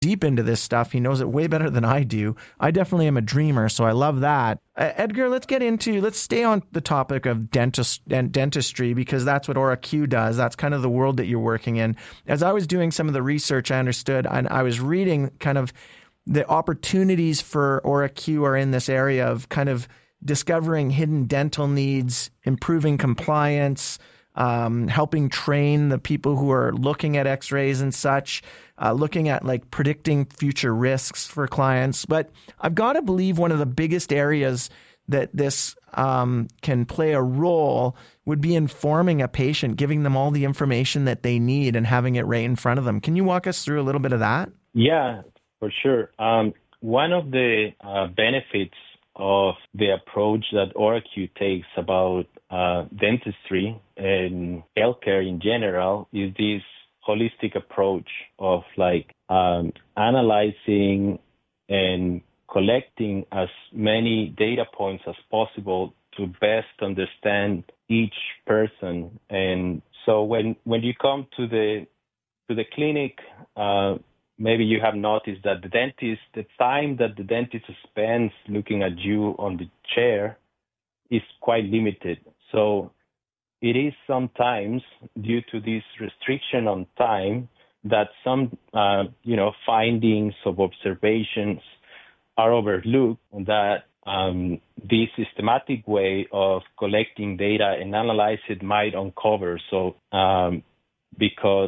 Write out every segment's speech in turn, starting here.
deep into this stuff. He knows it way better than I do. I definitely am a dreamer, so I love that. Edgar, let's stay on the topic of dentistry, because that's what AuraQ does. That's kind of the world that you're working in. As I was doing some of the research, I understood, and I was reading kind of the opportunities for AuraQ are in this area of kind of discovering hidden dental needs, improving compliance, helping train the people who are looking at x-rays and such, looking at like predicting future risks for clients. But I've got to believe one of the biggest areas that this can play a role would be informing a patient, giving them all the information that they need and having it right in front of them. Can you walk us through a little bit of that? Yeah, for sure. One of the benefits of the approach that AuraQ takes about dentistry and healthcare in general is this holistic approach of like analyzing and collecting as many data points as possible to best understand each person. And so when you come to the clinic, maybe you have noticed that the time that the dentist spends looking at you on the chair is quite limited. So it is sometimes due to this restriction on time that some, findings of observations are overlooked, and that this systematic way of collecting data and analyze it might uncover. So because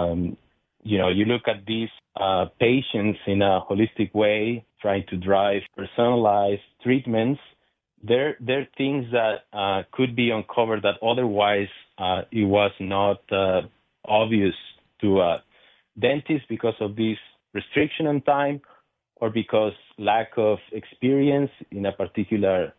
you look at these patients in a holistic way, trying to drive personalized treatments, there are things that could be uncovered that otherwise it was not obvious to a dentist because of this restriction on time, or because lack of experience in a particular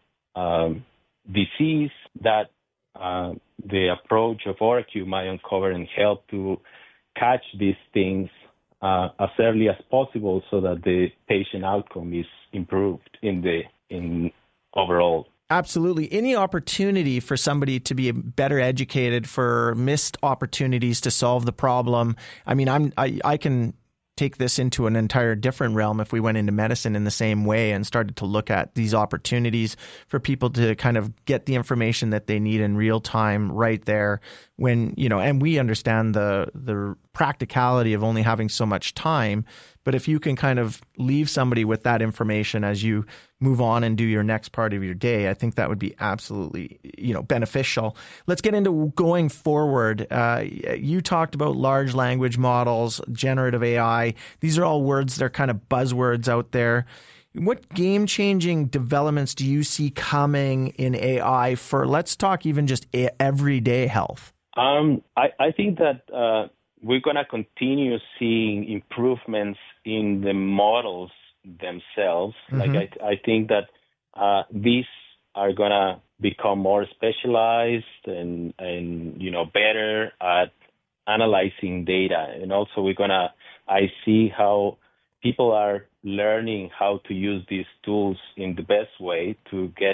disease, that the approach of AuraQ might uncover and help to catch these things as early as possible so that the patient outcome is improved in overall. Absolutely. Any opportunity for somebody to be better educated, for missed opportunities to solve the problem. I mean, I can take this into an entire different realm if we went into medicine in the same way and started to look at these opportunities for people to kind of get the information that they need in real time right there when, and we understand the practicality of only having so much time. But if you can kind of leave somebody with that information as you move on and do your next part of your day, I think that would be absolutely, beneficial. Let's get into going forward. You talked about large language models, generative AI. These are all words, they're kind of buzzwords out there. What game-changing developments do you see coming in AI for, let's talk even just everyday health? I think that we're going to continue seeing improvements in the models themselves. Mm-hmm. Like I think that these are going to become more specialized and better at analyzing data. And also I see how people are learning how to use these tools in the best way to get,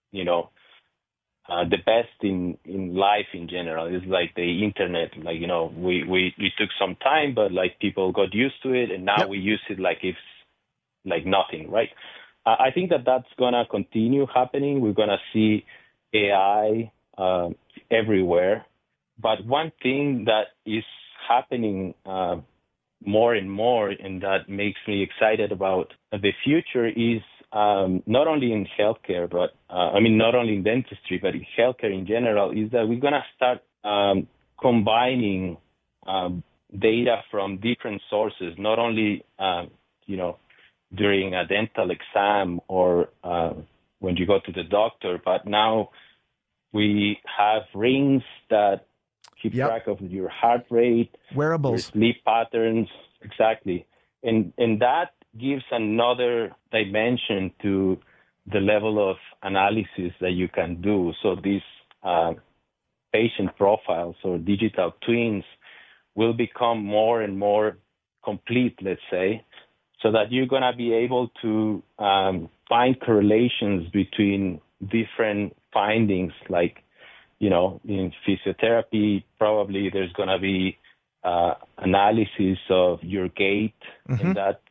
the best in life in general. It's like the internet, we took some time, but like people got used to it, and now we use it like it's like nothing, right? I think that that's going to continue happening. We're going to see AI everywhere. But one thing that is happening more and more, and that makes me excited about the future, is not only in healthcare, but not only in dentistry, but in healthcare in general, is that we're going to start combining data from different sources, not only, during a dental exam or when you go to the doctor, but now we have rings that keep track of your heart rate, wearables, your sleep patterns, exactly. And that gives another dimension to the level of analysis that you can do. So these patient profiles or digital twins will become more and more complete, let's say, so that you're going to be able to find correlations between different findings. Like, in physiotherapy, probably there's going to be analysis of your gait in that